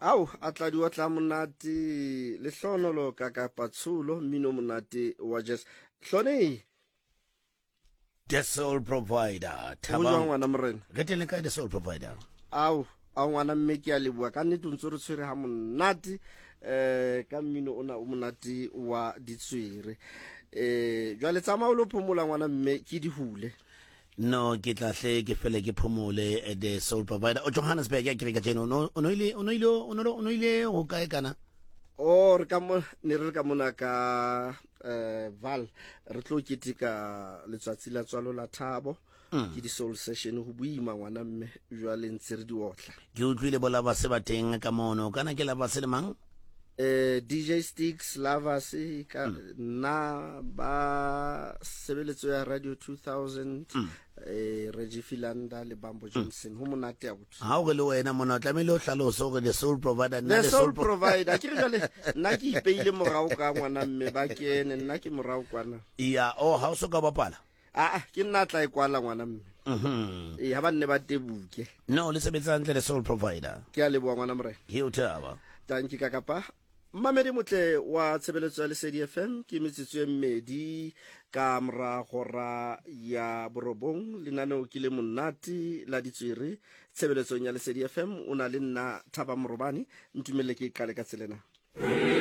Au atladi wa tla monate le hlonolo ka patsulo mino monate wa jazz hlone The Soul Provider. o jwa ngwana morena Re tele ka The Soul Provider. au a ngwana mme ke a lebua ka nnete ntse re tshwere ha monate ka mmino ona o monate wa ditswere jwale tsamao lo phomola ngwana mme ke di hule No ke tla hle ke fele ke phomole The Soul Provider. O Johannesburg ya kireka jeno ono ile ho kae kana? or ka mo ne re ka mona ka val re tlo ketika letsatsi la tswalo la thabo ke di soul session ho buima ngwana mme jwale ntse re di otla Ke utlwile bola ba se ba teng ka mono kana ke la ba se le mang? DJ Sticks Lovers ka na ba sebeletso ya Radio 2000 Reggie Filanda le Bambo Johnson ho monate ya botho Ha o re le wena mona tlamehile o hlalosa hore The Soul Provider The Soul Provider ke re jale nna ke ipeile morao ka ngwana mme ba kene nna ke morao kwana ya ha o so ka bapala ke nna tla ikwala ngwana mme ha ba nne ba tebuke no le sebetsa ntle The Soul Provider ke a leboa ngwana more ke o thaba tanki ka kapa mamedi motle wa tshebeletso ya Lesedi FM ke metsitso e mmedi ka mra gora ya borobong lenaneo ke le monate la ditswere tshebeletso ya Lesedi FM o na le nna Thaba Morobani ntumelle ke ikale ka tselena